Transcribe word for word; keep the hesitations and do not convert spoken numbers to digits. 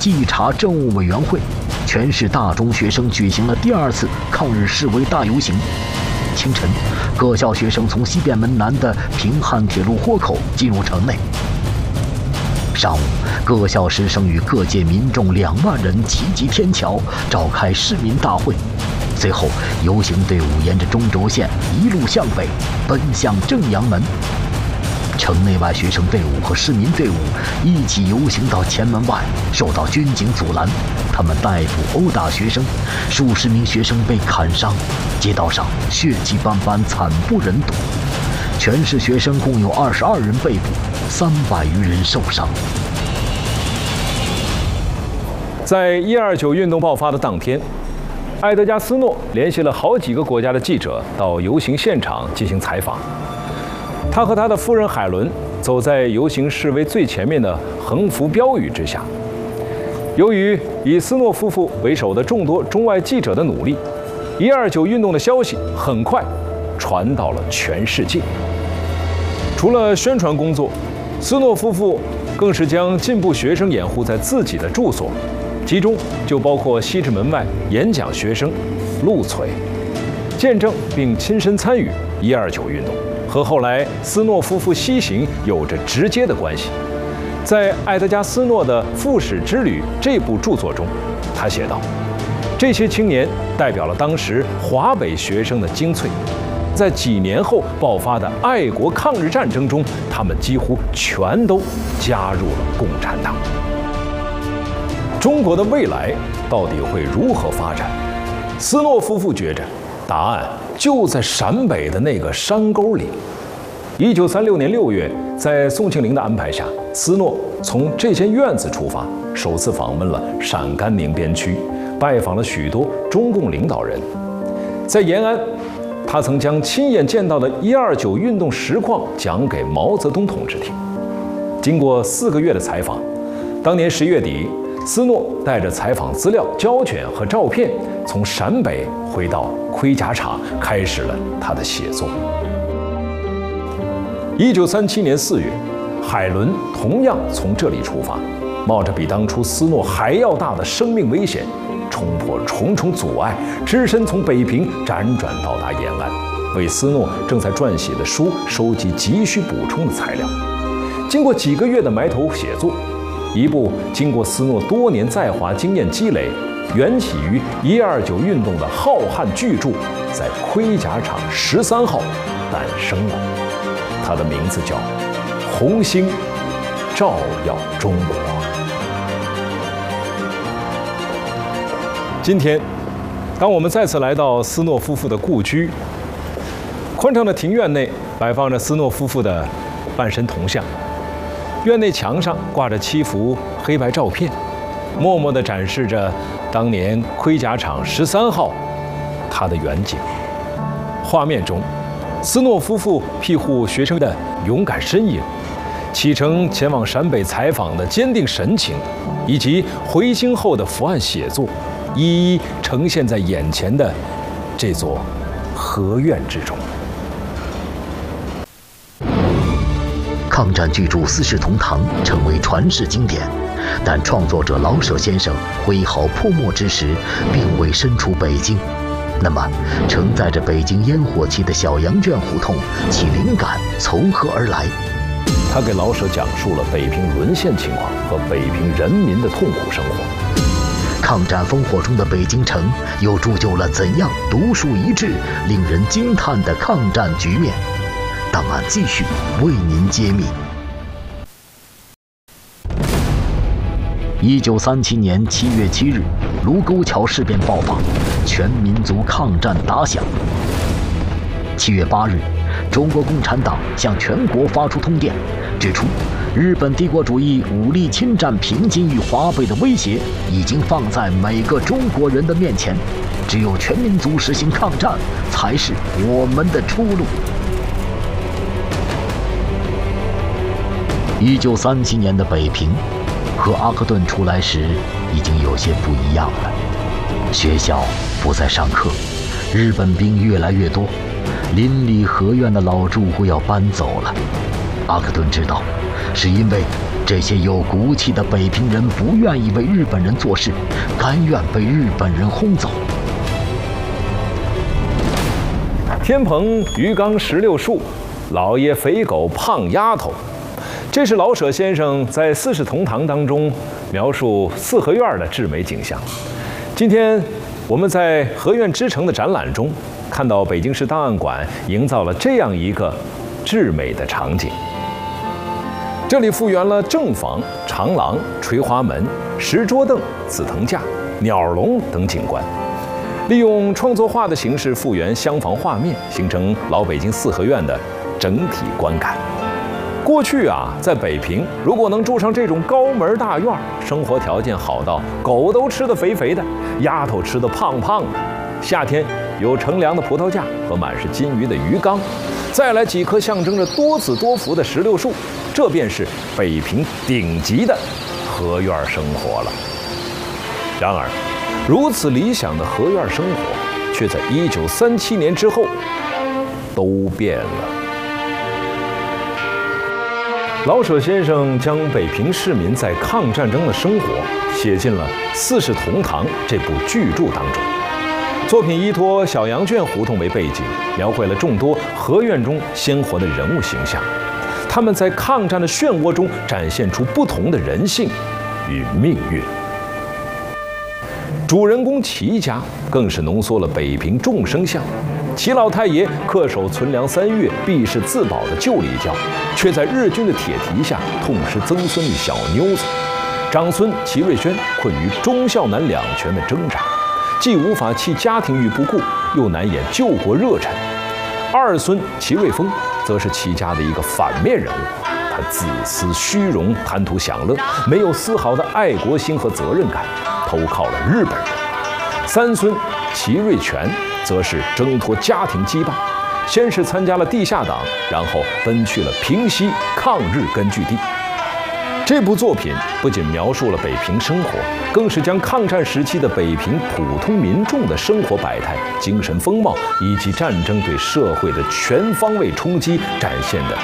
稽查政务委员会，全市大中学生举行了第二次抗日示威大游行。清晨，各校学生从西便门南的平汉铁路豁口进入城内。上午，各校师生与各界民众两万人齐集天桥，召开市民大会。随后，游行队伍沿着中轴线一路向北，奔向正阳门。城内外学生队伍和市民队伍一起游行到前门外，受到军警阻拦，他们逮捕殴打学生，数十名学生被砍伤，街道上血迹斑斑，惨不忍睹。全市学生共有二十二人被捕，三百余人受伤。 在一二九运动爆发的当天，埃德加·斯诺联系了好几个国家的记者到游行现场进行采访。他和他的夫人海伦走在游行示威最前面的横幅标语之下。由于以斯诺夫妇为首的众多中外记者的努力，一二九运动的消息很快传到了全世界。除了宣传工作，斯诺夫妇更是将进步学生掩护在自己的住所，其中就包括西直门外演讲学生陆璀，见证并亲身参与一二九运动，和后来斯诺夫妇西行有着直接的关系。在埃德加·斯诺的《复始之旅》这部著作中，他写道：这些青年代表了当时华北学生的精粹，在几年后爆发的爱国抗日战争中，他们几乎全都加入了共产党。中国的未来到底会如何发展？斯诺夫妇觉着，答案就在陕北的那个山沟里。一九三六年六月，在宋庆龄的安排下，斯诺从这间院子出发，首次访问了陕甘宁边区，拜访了许多中共领导人。在延安，他曾将亲眼见到的一二九运动实况讲给毛泽东同志听。经过四个月的采访，当年十月底，斯诺带着采访资料、胶卷和照片，从陕北回到盔甲厂，开始了他的写作。一九三七年四月，海伦同样从这里出发，冒着比当初斯诺还要大的生命危险，冲破重重阻碍，只身从北平辗转到达延安，为斯诺正在撰写的书收集急需补充的材料。经过几个月的埋头写作，一部经过斯诺多年在华经验积累、缘起于一二九运动的浩瀚巨著，在盔甲厂十三号诞生了。它的名字叫《红星照耀中国》。今天，当我们再次来到斯诺夫妇的故居，宽敞的庭院内摆放着斯诺夫妇的半身铜像，院内墙上挂着七幅黑白照片，默默地展示着当年盔甲厂十三号它的远景。画面中，斯诺夫妇庇护学生的勇敢身影，启程前往陕北采访的坚定神情，以及回京后的伏案写作，一一呈现在眼前的这座合院之中。 抗战巨著《四世同堂》成为传世经典，但创作者老舍先生挥毫泼墨之时，并未身处北京。那么，承载着北京烟火气的小羊圈胡同，其灵感从何而来？ 他给老舍讲述了北平沦陷情况和北平人民的痛苦生活。 抗战烽火中的北京城，又铸就了怎样独树一帜、令人惊叹的抗战局面？档案继续为您揭秘。一九三七年七月七日，卢沟桥事变爆发，全民族抗战打响。七月八日，中国共产党向全国发出通电，指出日本帝国主义武力侵占平津与华北的威胁已经放在每个中国人的面前，只有全民族实行抗战，才是我们的出路。一九三七年的北平和阿克顿出来时已经有些不一样了，学校不再上课，日本兵越来越多，邻里合院的老住户要搬走了。阿克顿知道，是因为这些有骨气的北平人不愿意为日本人做事，甘愿被日本人轰走。 天蓬鱼缸石榴树，老爷肥狗胖丫头。这是老舍先生在《四世同堂》当中描述四合院的至美景象。今天我们在合院之城的展览中，看到北京市档案馆营造了这样一个至美的场景。这里复原了正房、长廊、垂花门、石桌凳、紫藤架、鸟笼等景观，利用创作画的形式复原厢房画面，形成老北京四合院的整体观感。过去啊，在北平，如果能住上这种高门大院，生活条件好到狗都吃得肥肥的，丫头吃得胖胖的。夏天有乘凉的葡萄架和满是金鱼的鱼缸，再来几棵象征着多子多福的石榴树，这便是北平顶级的合院生活了。然而，如此理想的合院生活，却在一九三七年之后都变了。老舍先生将北平市民在抗战争的生活写进了《四世同堂》这部巨著当中。作品依托小羊圈胡同为背景，描绘了众多合院中鲜活的人物形象，他们在抗战的漩涡中展现出不同的人性与命运。主人公齐家更是浓缩了北平众生相。齐老太爷恪守存粮三月必是自保的旧礼教，却在日军的铁蹄下痛失曾孙女小妞子。长孙齐瑞轩困于忠孝难两全的挣扎，既无法弃家庭于不顾，又难掩救国热忱。二孙齐瑞峰则是齐家的一个反面人物，他自私虚荣，贪图享乐，没有丝毫的爱国心和责任感，投靠了日本人。三孙齐瑞全则是挣脱家庭羁绊，先是参加了地下党，然后奔去了平西抗日根据地。这部作品不仅描述了北平生活，更是将抗战时期的北平普通民众的生活百态、精神风貌以及战争对社会的全方位冲击展现得